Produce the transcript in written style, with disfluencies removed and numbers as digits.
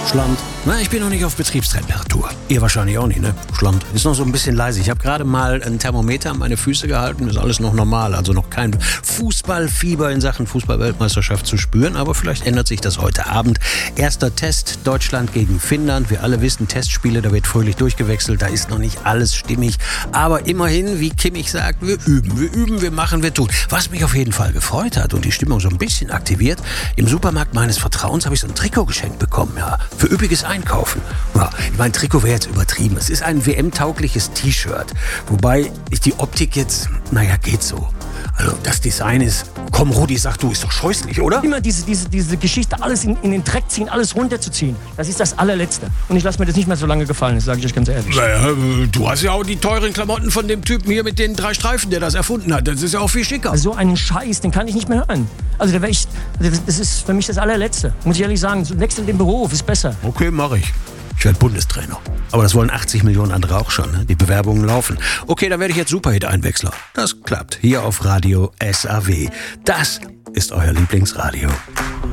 Schland. Na, ich bin noch nicht auf Betriebstemperatur. Ihr wahrscheinlich auch nicht, ne? Schland. Ist noch so ein bisschen leise. Ich habe gerade mal ein Thermometer an meine Füße gehalten. Ist alles noch normal. Also noch kein Fußballfieber in Sachen Fußball-Weltmeisterschaft zu spüren. Aber vielleicht ändert sich das heute Abend. Erster Test, Deutschland gegen Finnland. Wir alle wissen, Testspiele, da wird fröhlich durchgewechselt. Da ist noch nicht alles stimmig. Aber immerhin, wie Kimmich sagt, wir üben, wir machen, wir tun. Was mich auf jeden Fall gefreut hat und die Stimmung so ein bisschen aktiviert, im Supermarkt meines Vertrauens habe ich so ein Trikot geschenkt bekommen, ja, für üppiges Einkaufen. Ja, mein Trikot wäre jetzt übertrieben. Es ist ein WM-taugliches T-Shirt, wobei ich die Optik jetzt, naja, geht so. Also das Design ist, komm Rudi, sag du, ist doch scheußlich, oder? Immer diese Geschichte, alles in den Dreck ziehen, alles runterzuziehen, das ist das allerletzte. Und ich lasse mir das nicht mehr so lange gefallen, das sage ich euch ganz ehrlich. Naja, du hast ja auch die teuren Klamotten von dem Typen hier mit den 3 Streifen, der das erfunden hat. Das ist ja auch viel schicker. So einen Scheiß, den kann ich nicht mehr hören. Also das ist für mich das allerletzte. Muss ich ehrlich sagen, so wechsel den Beruf, ist besser. Okay, mach ich. Ich werde Bundestrainer. Aber das wollen 80 Millionen andere auch schon. Ne? Die Bewerbungen laufen. Okay, dann werde ich jetzt Superhit-Einwechsler. Das klappt. Hier auf Radio SAW. Das ist euer Lieblingsradio.